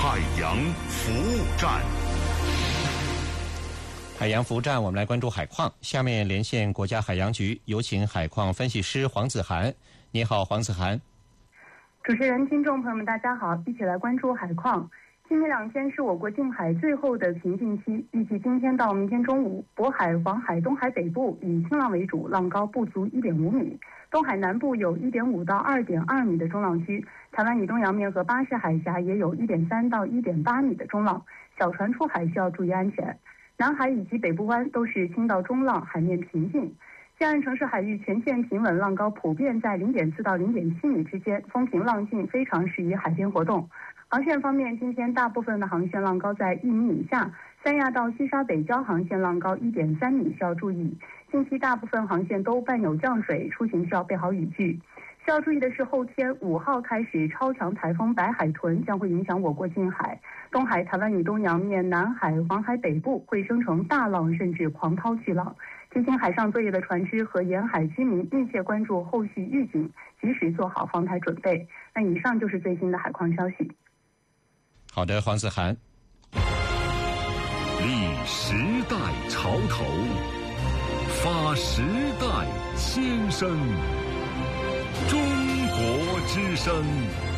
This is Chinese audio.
海洋服务站。 海洋服务站，我们来关注海况。下面连线国家海洋局，有请海况分析师黄子涵。你好，黄子涵。 主持人、听众朋友们，大家好，一起来关注海况。今明2天是我国近海最后的平静期，预计今天到明天中午，渤海、黄海、东海北部以轻浪为主，浪高不足1.5米；东海南部有1.5到2.2米的中浪区，台湾以东洋面和巴士海峡也有1.3到1.8米的中浪，小船出海需要注意安全。南海以及北部湾都是轻到中浪，海面平静。西岸城市海域全线平稳，浪高普遍在0.4到0.7米之间，风平浪静，非常适宜海边活动。航线方面，今天大部分的航线浪高在1米以下，三亚到西沙北礁航线浪高1.3米，需要注意。近期大部分航线都伴有降水，出行需要备好雨具。需要注意的是，后天5号开始，超强台风白海豚将会影响我国近海、东海、台湾以东洋面、南海、黄海北部会生成大浪甚至狂涛巨浪。提醒海上作业的船只和沿海居民密切关注后续预警，及时做好防台准备。那以上就是最新的海况消息。 好的，黄子涵。 立时代潮头，发时代先声。中国之声。